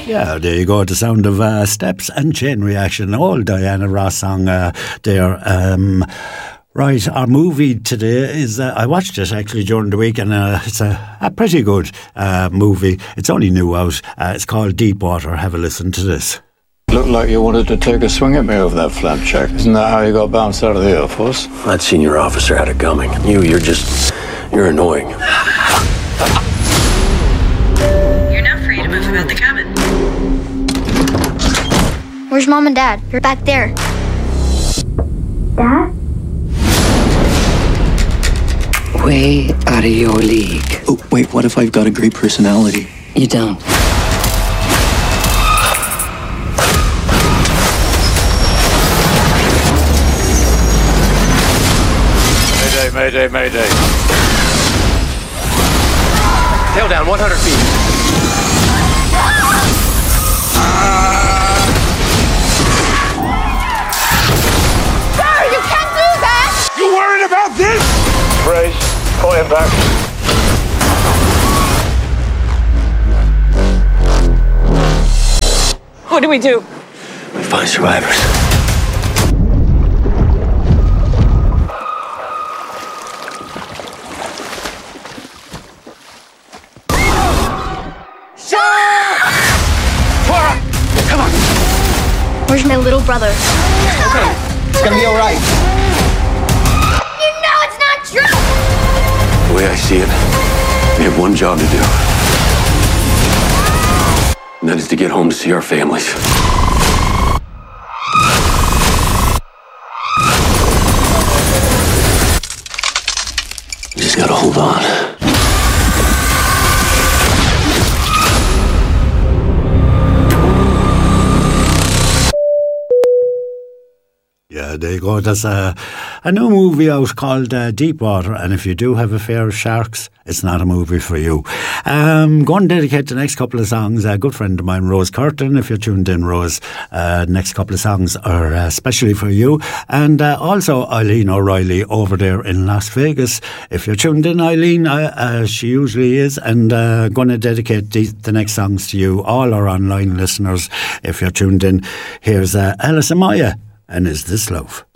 Yeah, there you go. The sound of Steps and Chain Reaction. Old Diana Ross song there. Right, our movie today is, I watched it actually during the week, and it's a pretty good movie. It's only new out. It's called Deepwater. Have a listen to this. Looked like you wanted to take a swing at me over that flapjack. Isn't that how you got bounced out of the Air Force? That senior officer had it coming. You're annoying. You're now free to move about the cabin. Where's Mom and Dad? You're back there. Dad? Way out of your league. Oh, wait, what if I've got a great personality? You don't. Mayday, mayday, mayday. Tail down 100 feet. Sir, you can't do that! You worried about this? Brace, pull him back. What do we do? We find survivors. Where's my little brother? Okay, it's gonna be all right. You know it's not true! The way I see it, we have one job to do. And that is to get home to see our families. You just gotta hold on. Yeah, there you go. There's a new movie out called Deepwater, and if you do have a fear of sharks, it's not a movie for you. Going to dedicate the next couple of songs. A good friend of mine, Rose Curtin, if you're tuned in, Rose, next couple of songs are especially for you. And also Eileen O'Reilly over there in Las Vegas. If you're tuned in, Eileen, she usually is, and going to dedicate the next songs to you, all our online listeners. If you're tuned in, here's Alice Amaya. And Is This Love?